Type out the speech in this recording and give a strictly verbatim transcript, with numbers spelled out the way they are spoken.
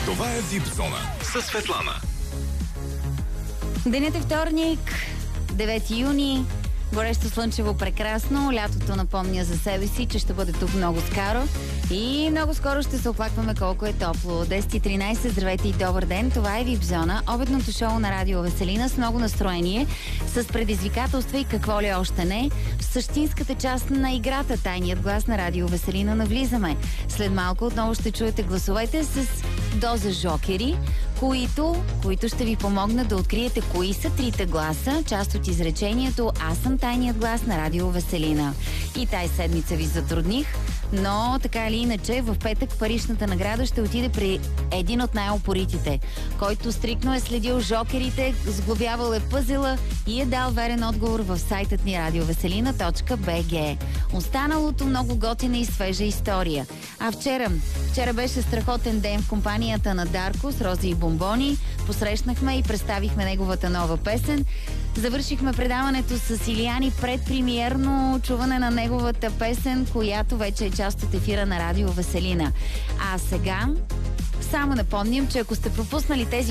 Това е Випзона със Светлана. Денят е вторник, девети юни. Горещо, слънчево, прекрасно. Лятото напомня за себе си, че ще бъде тук много скоро. И много скоро ще се оплакваме колко е топло. десет и тринайсет, здравейте и добър ден. Това е Випзона, обедното шоу на Радио Веселина с много настроение, с предизвикателства и какво ли още не. В същинската част на играта Тайният глас на Радио Веселина навлизаме. След малко отново ще чуете гласовете с доза жокери, които, които ще ви помогнат да откриете кои са трите гласа, част от изречението "Аз съм тайният глас на Радио Веселина". И тай седмица ви затрудних, но така или иначе в петък паричната награда ще отиде при един от най-опоритите, който стриктно е следил жокерите, сглобявал е пъзела и е дал верен отговор в сайтът ни радиовеселина точка би джи. Останалото много готина и свежа история. А вчера, вчера беше страхотен ден в компанията на Дарко с рози и бомбони. Посрещнахме и представихме неговата нова песен. Завършихме предаването с Илияни предпремиерно чуване на неговата песен, която вече е част от ефира на Радио Веселина. А сега само напомням, че ако сте пропуснали тези